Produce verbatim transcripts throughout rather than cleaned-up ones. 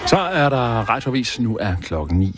Så er der radioavis. Nu er klokken ni.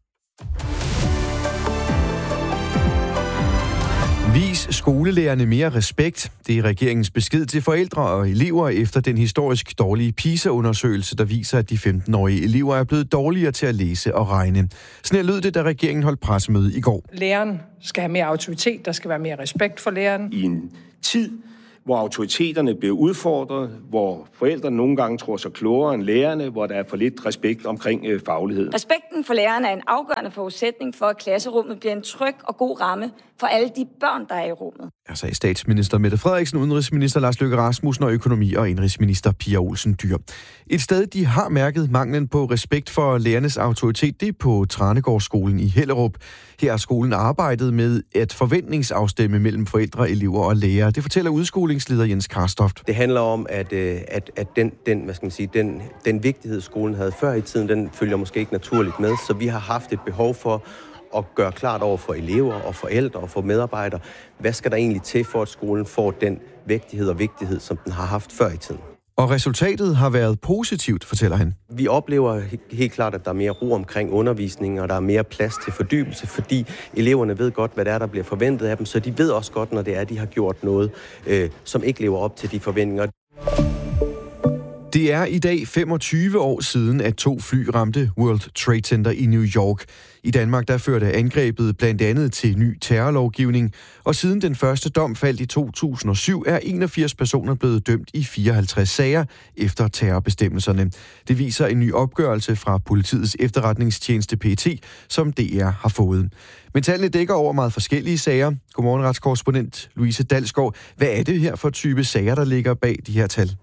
Vis skolelærerne mere respekt. Det er regeringens besked til forældre og elever efter den historisk dårlige PISA-undersøgelse, der viser, at de femten-årige elever er blevet dårligere til at læse og regne. Sådan her lød det, da regeringen holdt pressemøde i går. Læreren skal have mere autoritet, der skal være mere respekt for læreren. I en tid, hvor autoriteterne bliver udfordret, hvor forældrene nogle gange tror sig klogere end lærerne, hvor der er for lidt respekt omkring øh, faglighed. Respekten for lærerne er en afgørende forudsætning for, at klasserummet bliver en tryg og god ramme for alle de børn, der er i rummet. Jeg sagde statsminister Mette Frederiksen, udenrigsminister Lars Løkke Rasmussen og økonomi- og indrigsminister Pia Olsen Dyhr. Et sted, de har mærket manglen på respekt for lærernes autoritet, det er på Tranegårdsskolen i Hellerup. Her har skolen arbejdet med at forventningsafstemme mellem forældre, elever og lærere. Det fortæller udskolingsleder Jens Karstoft. Det handler om, at, at, at den, den, hvad skal man sige, den, den vigtighed, skolen havde før i tiden, den følger måske ikke naturligt med. Så vi har haft et behov for at gøre klart over for elever og forældre og for medarbejdere, hvad skal der egentlig til for, at skolen får den vægtighed og vigtighed, som den har haft før i tiden. Og resultatet har været positivt, fortæller han. Vi oplever helt klart, at der er mere ro omkring undervisningen, og der er mere plads til fordybelse, fordi eleverne ved godt, hvad det er, der bliver forventet af dem, så de ved også godt, når det er, de har gjort noget, øh, som ikke lever op til de forventninger. Det er i dag femogtyve år siden, at to fly ramte World Trade Center i New York. I Danmark der førte angrebet blandt andet til ny terrorlovgivning, og siden den første dom faldt i to tusind og syv, er enogfirs personer blevet dømt i fireoghalvtreds sager efter terrorbestemmelserne. Det viser en ny opgørelse fra politiets efterretningstjeneste P E T, som D R har fået. Men tallene dækker over meget forskellige sager. Godmorgen, retskorrespondent Louise Dalsgaard. Hvad er det her for type sager, der ligger bag de her tal?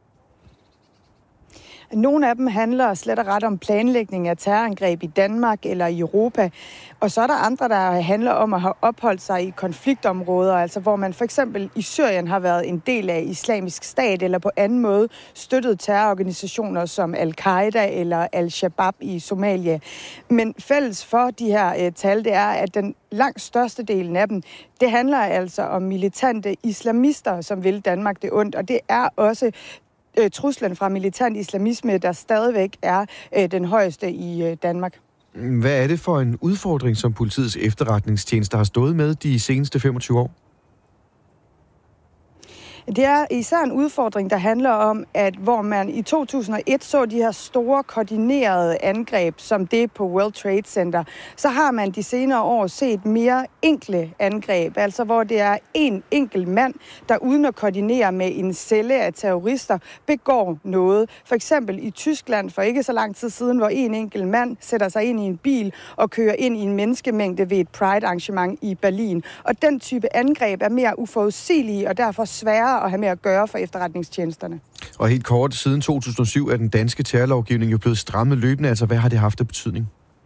Nogle af dem handler slet og ret om planlægning af terrorangreb i Danmark eller i Europa. Og så er der andre, der handler om at have opholdt sig i konfliktområder, altså hvor man for eksempel i Syrien har været en del af Islamisk Stat eller på anden måde støttet terrororganisationer som Al-Qaida eller Al-Shabaab i Somalia. Men fælles for de her uh, tal, det er, at den langt største delen af dem, det handler altså om militante islamister, som vil Danmark det ondt. Og det er også truslen fra militant islamisme, der stadigvæk er øh, den højeste i øh, Danmark. Hvad er det for en udfordring, som politiets efterretningstjeneste har stået med de seneste femogtyve år? Det er især en udfordring, der handler om, at hvor man i to tusind og et så de her store koordinerede angreb, som det på World Trade Center, så har man de senere år set mere enkle angreb, altså hvor det er en enkelt mand, der uden at koordinere med en celle af terrorister, begår noget. For eksempel i Tyskland for ikke så lang tid siden, hvor en enkelt mand sætter sig ind i en bil og kører ind i en menneskemængde ved et Pride-arrangement i Berlin. Og den type angreb er mere uforudsigelige og derfor sværere at have med at gøre for efterretningstjenesterne. Og helt kort, siden to tusind og syv er den danske terrorlovgivning jo blevet strammet løbende. Altså, hvad har det haft af betydning?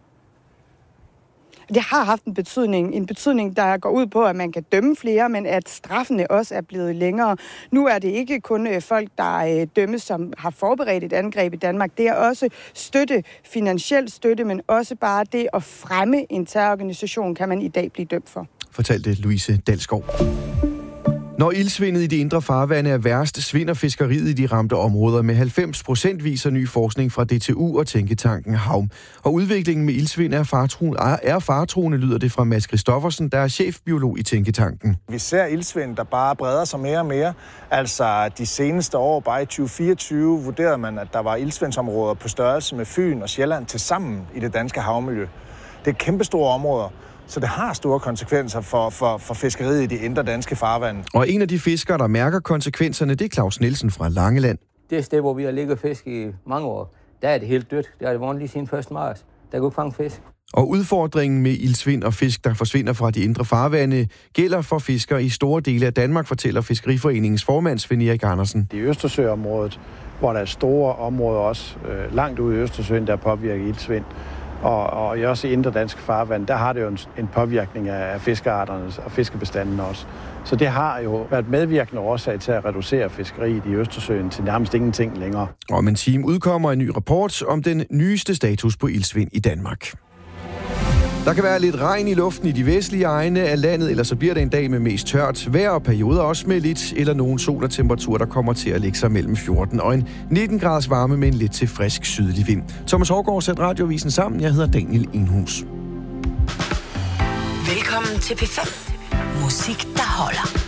Det har haft en betydning. En betydning, der går ud på, at man kan dømme flere, men at straffene også er blevet længere. Nu er det ikke kun folk, der dømmes, som har forberedt et angreb i Danmark. Det er også støtte, finansiel støtte, men også bare det at fremme en terrororganisation, kan man i dag blive dømt for. Fortalte Louise Dalsgaard. Når ildsvindet i de indre farvande er værst, svinder fiskeriet i de ramte områder med halvfems procent, viser ny forskning fra D T U og tænketanken Havm. Og udviklingen med ildsvind er faretruende, er faretruende, lyder det fra Mads Christoffersen, der er chefbiolog i tænketanken. Vi ser ildsvind, der bare breder sig mere og mere. Altså de seneste år, bare i tyve fireogtyve, vurderede man, at der var ildsvindsområder på størrelse med Fyn og Sjælland til sammen i det danske havmiljø. Det er kæmpestore områder. Så det har store konsekvenser for, for, for fiskeriet i de indre danske farvande. Og en af de fiskere, der mærker konsekvenserne, det er Claus Nielsen fra Langeland. Det er et sted, hvor vi har ligget fisk i mange år. Der er det helt dødt. Der er det vundet lige siden første marts. Der kan ikke fange fisk. Og udfordringen med ildsvind og fisk, der forsvinder fra de indre farvande, gælder for fiskere i store dele af Danmark, fortæller Fiskeriforeningens formand Svend Erik Andersen. I Østersøområdet, hvor der er store områder også øh, langt ude i Østersøen, der påvirker ildsvind. Og, og også i indre danske farvand, der har det jo en, en påvirkning af fiskearterne og fiskebestanden også. Så det har jo været medvirkende årsag til at reducere fiskeriet i Østersøen til nærmest ingenting længere. Og om en time udkommer en ny rapport om den nyeste status på ildsvind i Danmark. Der kan være lidt regn i luften i de vestlige egne af landet, eller så bliver det en dag med mest tørt vejr og perioder også med lidt eller nogen sol og temperatur, der kommer til at ligge sig mellem fjorten og en nitten graders varme med en lidt til frisk sydlig vind. Thomas Hårgaard sætter Radioavisen sammen. Jeg hedder Daniel Enhus. Velkommen til P fem. Musik, der holder.